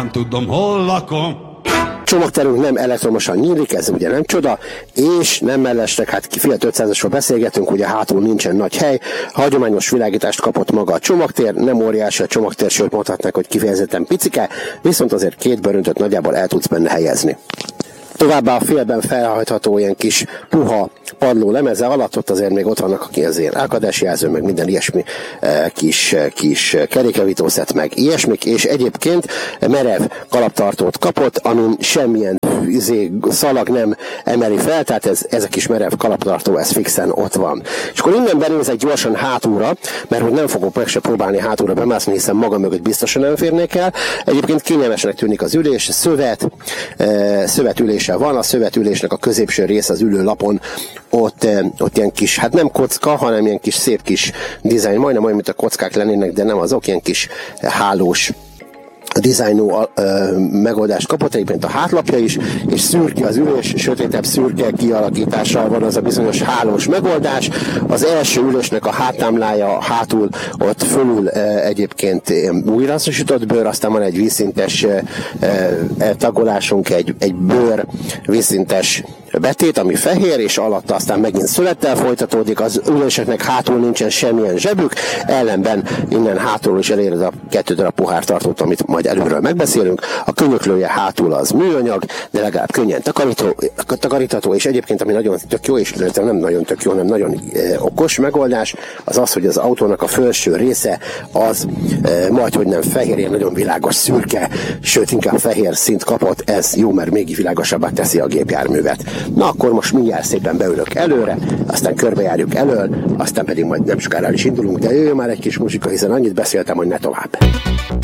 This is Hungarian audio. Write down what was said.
nem tudom, hol lakom. Csomagterünk nem elektromosan nyílik, ez ugye nem csoda, és nem mellesleg, hát Fiat 500-asról beszélgetünk, ugye hátul nincsen nagy hely, hagyományos világítást kapott maga a csomagtér, nem óriási a csomagtér, sőt mondhatnák, hogy kifejezetten picike, viszont azért 2 bőröntöt nagyjából el tudsz benne helyezni. Továbbá a félben felhajtható ilyen kis puha padló lemeze alatt, ott azért még ott vannak azért elakadásjelző, meg minden ilyesmi kis kerékjavítószett, meg ilyesmik, és egyébként merev kalaptartót kapott, amin semmilyen szalag nem emeli fel, tehát ez a kis merev kalaptartó, ez fixen ott van. És akkor innen benézek gyorsan hátulra, mert hogy nem fogok meg se próbálni hátulra bemászni, hiszen maga mögött biztosan nem férnék el. Egyébként kényelmesnek tűnik az ülés, szövetülése van, a szövetülésnek a középső rész az ülőlapon, ott ilyen kis, hát nem kocka, hanem ilyen kis szép kis dizájn, majdnem olyan, mint a kockák lennének, de nem azok, ilyen kis hálós dizájnú megoldást kapott, egyébként a hátlapja is, és szürke az ülés, sötétebb szürke kialakítással van az a bizonyos hálós megoldás. Az első ülésnek a háttámlája hátul, ott fölül egyébként újrahasznosított bőr, aztán van egy vízszintes tagolásunk, egy bőr vízszintes betét, ami fehér, és alatta aztán megint szövettel folytatódik, az üléseknek hátul nincsen semmilyen zsebük, ellenben innen hátul is eléred a 2 darab pohártartót, amit majd előről megbeszélünk. A könyöklője hátul az műanyag, de legalább könnyen takarítható, és egyébként ami nagyon tök jó, és nem nagyon tök jó, hanem nagyon okos megoldás, az az, hogy az autónak a felső része az majdhogy nem fehér, ilyen nagyon világos szürke, sőt inkább fehér szint kapott, ez jó, mert még világosabbá teszi a gépjárművet. Na akkor most mindjárt szépen beülök előre, aztán körbejárjuk elől, aztán pedig majd nem sokára is indulunk, de jöjjön már egy kis muzsika, hiszen annyit beszéltem, hogy ne tovább.